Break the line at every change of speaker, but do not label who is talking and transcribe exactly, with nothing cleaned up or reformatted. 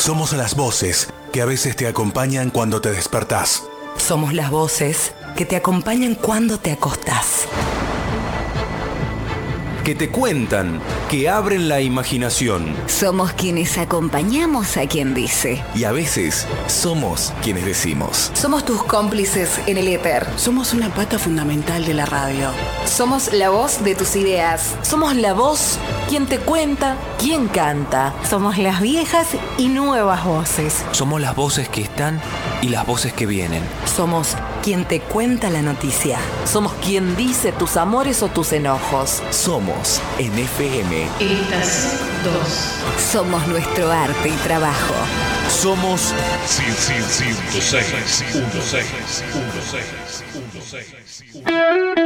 Somos las voces que a veces te acompañan cuando te despertás.
Somos las voces que te acompañan cuando te acostás.
Que te cuentan, que abren la imaginación.
Somos quienes acompañamos a quien dice.
Y a veces somos quienes decimos.
Somos tus cómplices en el éter.
Somos una pata fundamental de la radio.
Somos la voz de tus ideas.
Somos la voz, quien te cuenta, quien canta.
Somos las viejas y nuevas voces.
Somos las voces que están y las voces que vienen.
Somos quien te cuenta la noticia.
Somos quien dice tus amores o tus enojos.
Somos en F M
Estación dos.
Somos nuestro arte y trabajo.
Somos
ciento seis punto seis.